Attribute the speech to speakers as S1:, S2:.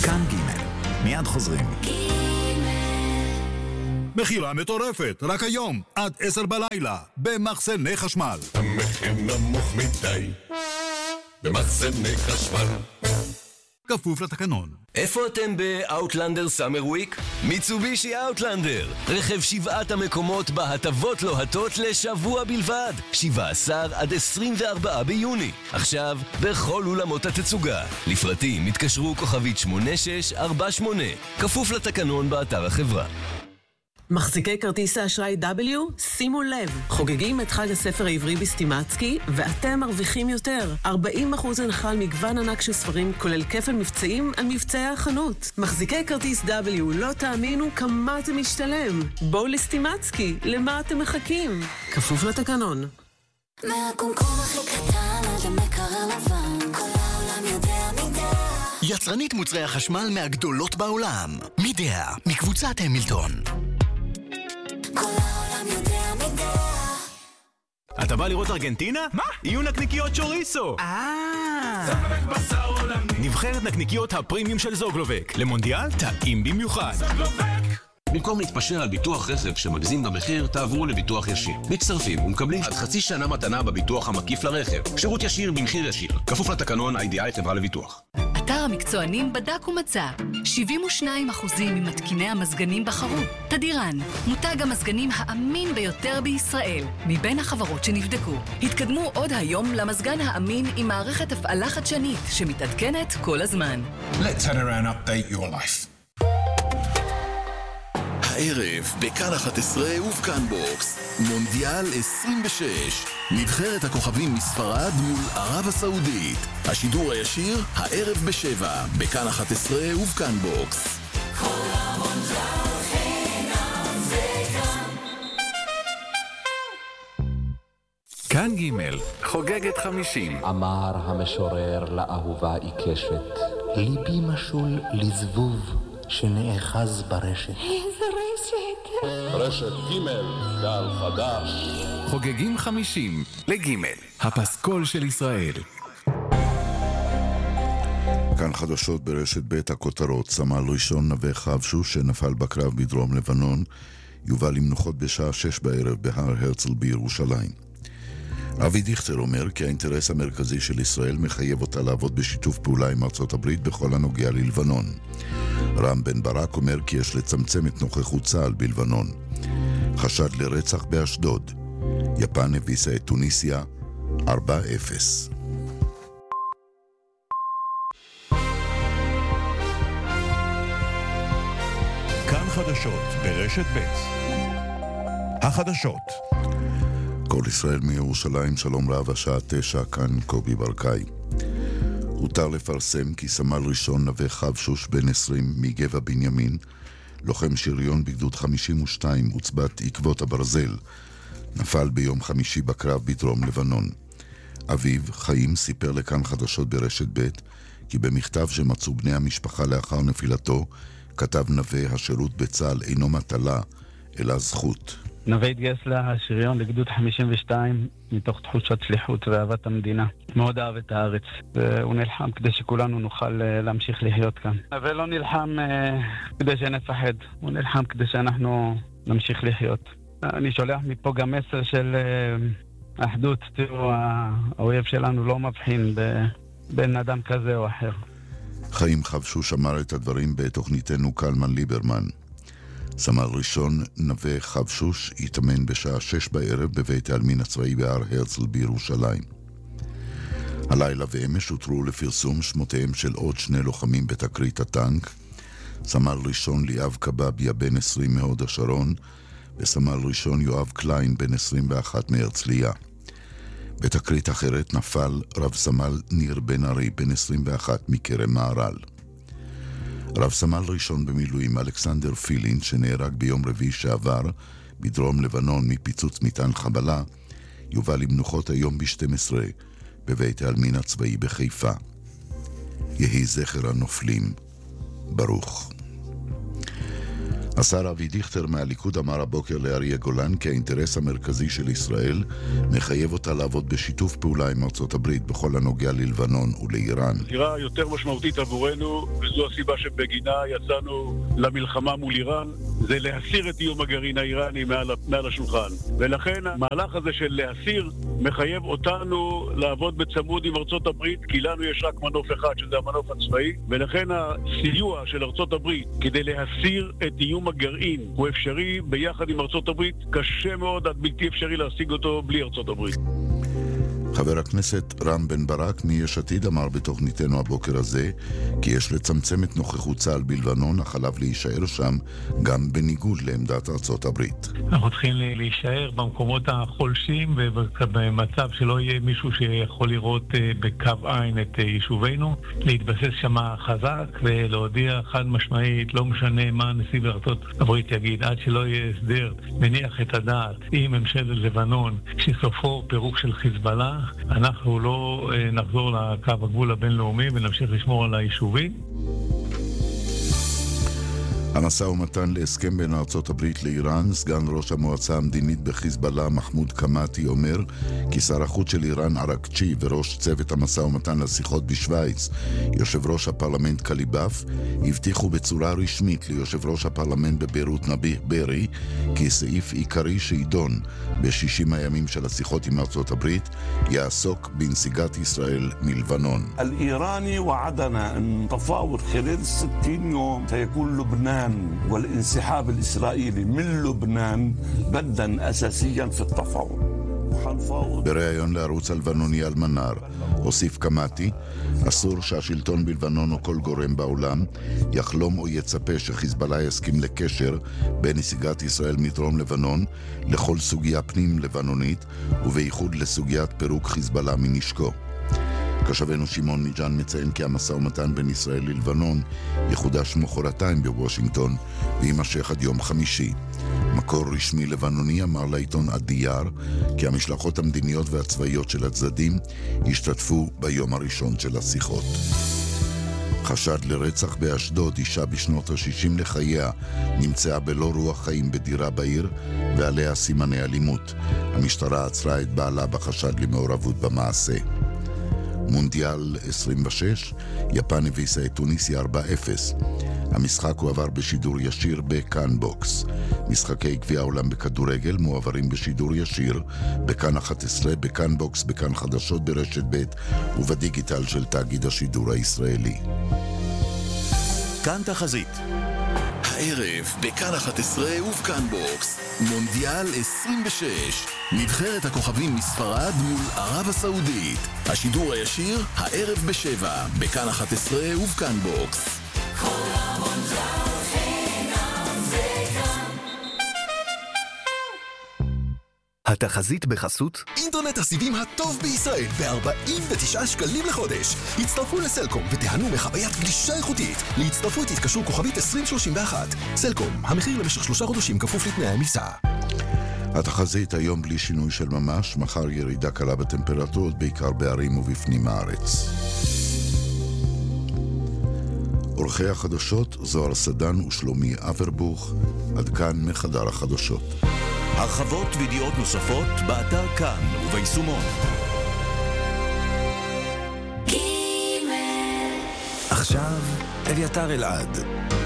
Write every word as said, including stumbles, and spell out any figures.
S1: כאן ג' מיד חוזרים.
S2: מחירה מטורפת, רק היום, עד עשר בלילה, במחסני חשמל.
S3: המחיר נמוך מדי, במחסני חשמל.
S2: כפוף לתקנון.
S4: איפה אתם באוטלנדר סאמר וויק? מיצובישי אוטלנדר. רכב שבעת המקומות בהטבות לוהטות לשבוע בלבד. שבעה עשר עד עשרים וארבעה ביוני. עכשיו, בכל אולמות התצוגה. לפרטים התקשרו כוכבית שמונה שש ארבע שמונה. כפוף לתקנון באתר החברה.
S5: מחזיקי כרטיס האשראי W, שימו לב, חוגגים את חג הספר העברי בסטימצקי, ואתם מרוויחים יותר. ארבעים אחוז הנחה על מגוון ענק של ספרים, כולל כפל מבצעים על מבצעי החנות. מחזיקי כרטיס W, לא תאמינו כמה זה משתלם. בואו לסטימצקי, למה אתם מחכים? כפוף לתקנון.
S6: מהקומקום הכי קטן עד המקרר לבן, כל העולם יודע מידה.
S7: יצרנית מוצרי החשמל מהגדולות בעולם. מידה, מקבוצת המילטון.
S6: כל העולם יודע מידה.
S8: אתה בא לראות ארגנטינה? מה? יהיו נקניקיות צ'וריסו.
S7: אה.
S8: זוגלובק בשר עולמי. נבחרת נקניקיות הפרימיום של זוגלובק. למונדיאל טעים במיוחד. זוגלובק.
S9: במקום להתפשר על ביטוח רכב שמגזים במחיר, תעברו לביטוח ישיר. מצטרפים ומקבלים עד חצי שנה מתנה בביטוח המקיף לרכב. שירות ישיר במחיר ישיר. כפוף לתקנון איי די איי חברה לביטוח.
S10: אתר המקצוענים בדק ומצא. שבעים ושניים אחוזים ממתקיני המזגנים בחרו. תדירן, מותג המזגנים האמין ביותר בישראל, מבין החברות שנבדקו. התקדמו עוד היום למזגן האמין עם מערכת הפעלה חדשנית שמתעדכנת כל הזמן.
S3: Let's Tadiran update your life.
S11: הערב בכאן אחת עשרה ובכאן בוקס מונדיאל עשרים ושש, נבחרת הכוכבים מספרד מול ערב הסעודית. השידור הישיר הערב בשבע בכאן אחת עשרה ובכאן בוקס.
S6: כל המונדיאל חינם וכאן.
S1: כאן ג' חוגגת חמישים.
S12: אמר המשורר לאהובה עיקשת, ליבי משול לזבוב שנאחז ברשת.
S6: איזה רשת?
S3: רשת ג' גל חדש.
S1: חוגגים חמישים לג' הפסקול של ישראל.
S13: כאן חדשות ברשת ב' הכותרות. סמל ראשון נווה חבשוש שנפל בקרב בדרום לבנון יובא למנוחות בשעה שש בערב בהר הרצל בירושלים. אבי דיכטר אומר כי האינטרס המרכזי של ישראל מחייב אותה לעבוד בשיתוף פעולה עם ארצות הברית בכל הנוגע ללבנון. רם בן ברק אומר כי יש לצמצם את נוכחות צה"ל בלבנון. חשד לרצח באשדוד. יפן הביסה את טוניסיה ארבע אפס.
S2: כאן חדשות ברשת ב' החדשות.
S13: כל ישראל מירושלים, שלום רב, השעה תשע, כאן קובי ברקאי. הותר לפרסם כי סמל ראשון נווה חבשוש בן עשרים מגבע בנימין, לוחם שריון בגדוד חמישים ושתיים עוצבת עקבות הברזל, נפל ביום חמישי בקרב בדרום לבנון. אביו, חיים, סיפר לכאן חדשות ברשת ב' כי במכתב שמצאו בני המשפחה לאחר נפילתו, כתב נווה השירות בצה"ל אינו מטלה, אלא זכות.
S14: נווה התגייס לשריון לגדוד חמישים ושתיים מתוך תחושת שליחות ואהבת המדינה. מאוד אהב את הארץ, והוא נלחם כדי שכולנו נוכל להמשיך לחיות כאן. נווה לא נלחם כדי שנפחד, הוא נלחם כדי שאנחנו נמשיך לחיות. אני שולח מפה גם מסר של אחדות. תראו, האויב שלנו לא מבחין בין אדם כזה או אחר.
S13: חיים חבשוש אמר את הדברים בתוכניתנו קלמן ליברמן. סמל ראשון נווה חבשוש יתאמן בשעה שש בערב בבית העלמין הצבאי בהר הרצל בירושלים. הלילה ואמש הותרו לפרסום שמותיהם של עוד שני לוחמים בתקרית הטנק, סמל ראשון ליאב קבביה בן עשרים מהוד השרון וסמל ראשון יואב קליין בן עשרים ואחת מהרצליה. בתקרית אחרת נפל רב סמל ניר בן ארי בן עשרים ואחת מכרם מהר"ל. רב סמל ראשון במילואים אלכסנדר פילין שנהרג ביום רביעי שעבר בדרום לבנון מפיצוץ מטען חבלה יובא למנוחות היום ב-שתים עשרה בבית העלמין הצבאי בחיפה. יהי זכר הנופלים ברוך. השר אבי דיכטר מהליכוד אמר הבוקר לאריה גולן כי האינטרס המרכזי של ישראל מחייב אותה לעבוד בשיתוף פעולה עם ארצות הברית בכל הנוגע ללבנון ולאיראן.
S15: זירה יותר משמעותית עבורנו, וזו הסיבה שבגינה יצאנו למלחמה מול איראן, זה להסיר את איום הגרעין האיראני מעל, מעל השולחן. ולכן המהלך הזה של להסיר מחייב אותנו לעבוד בצמוד עם ארצות הברית, כי לנו יש רק מנוף אחד, שזה המנוף הצבאי, ולכן הסיוע של ארצות הברית כדי להסיר את איום הגרעין הוא אפשרי ביחד עם ארצות הברית. קשה מאוד עד בלתי אפשרי להשיג אותו בלי ארצות הברית.
S13: חבר הכנסת רם בן ברק מיש עתיד אמר בתוכניתנו הבוקר הזה כי יש לצמצם את נוכחות צה"ל בלבנון, אך עליו להישאר שם גם בניגוד לעמדת ארצות הברית.
S16: אנחנו צריכים להישאר במקומות החולשים ובמצב שלא יהיה מישהו שיכול לראות בקו עין את יישובינו, להתבסס שם חזק ולהודיע חד משמעית, לא משנה מה נשיא ארצות הברית יגיד, עד שלא יהיה הסדר מניח את הדעת עם ממשלת לבנון שסופו פירוק של חיזבאללה, אנחנו לא נחזור לקו הגבול הבינלאומי ונמשיך לשמור על היישובים.
S13: המשא ומתן להסכם בין ארצות הברית לאיראן, סגן ראש המועצה המדינית בחיזבאללה מחמוד קמאטי אומר כי שר החוץ של איראן עראקצ'י וראש צוות המשא ומתן לשיחות בשוויץ, יושב ראש הפרלמנט קליבאף, הבטיחו בצורה רשמית ליושב ראש הפרלמנט בביירות נביח ברי כי סעיף עיקרי שידון ב-שישים הימים של השיחות עם ארצות הברית יעסוק בנסיגת ישראל מלבנון.
S17: الإيراني وعدنا أن تفاوض خلال ستين يوم سيكون لبنان والانسحاب الإسرائيلي من لبنان بدا أساسيا في التفاوض.
S13: בריאיון לערוץ הלבנוני אלמנאר הוסיף קמאטי, אסור שהשלטון בלבנון או כל גורם בעולם יחלום או יצפה שחיזבאללה יסכים לקשר בין נסיגת ישראל מדרום לבנון לכל סוגיה פנים לבנונית ובייחוד לסוגיית פירוק חיזבאללה מנשקו. כשבנו שמעון ניג'אן מציין כי המשא ומתן בין ישראל ללבנון יחודש מחרתיים בוושינגטון ויימשך עד יום חמישי. מקור רשמי לבנוני אמר לעיתון הדייר כי המשלחות המדיניות והצבאיות של הצדדים השתתפו ביום הראשון של השיחות. חשד לרצח באשדוד, אישה בשנות ה-שישים לחייה נמצאה בלא רוח חיים בדירה בעיר ועליה סימני אלימות. המשטרה עצרה את בעלה בחשד למעורבות במעשה. מונדיאל עשרים ושש, יפן הביסה את טוניסיה ארבע אפס. המשחק הועבר בשידור ישיר בכאן בוקס. משחקי גביע העולם בכדורגל מועברים בשידור ישיר בכאן אחת עשרה, בכאן בוקס, בכאן חדשות ברשת ב' ובדיגיטל של תאגיד השידור הישראלי.
S11: כאן תחזית. הערב בכאן אחת עשרה ובכאן בוקס מונדיאל עשרים ושש, נבחרת הכוכבים מספרד מול ערב הסעודית. השידור הישיר הערב בשבע בכאן אחת עשרה ובכאן בוקס. כל המונדיאל חינם וכאן.
S18: התחזית בחסות
S19: אינטרנט הסיבים הטוב בישראל ב-ארבעים ותשעה שקלים לחודש. הצטרפו לסלקום ותיהנו מחוויית גלישה איכותית. להצטרפות תתקשרו כוכבית עשרים שלושים ואחת. סלקום, המחיר למשך שלושה חודשים כפוף לתנאי המבצע.
S13: התחזית היום בלי שינוי של ממש, מחר ירידה קלה בטמפרטורות בעיקר בערים ובפנים הארץ. אורחי החדשות זוהר סדן ושלומי אברבוך, עד כאן מחדר החדשות.
S18: הרחבות וידיעות נוספות באתר כאן וביישומון. עכשיו אביתר אלעד.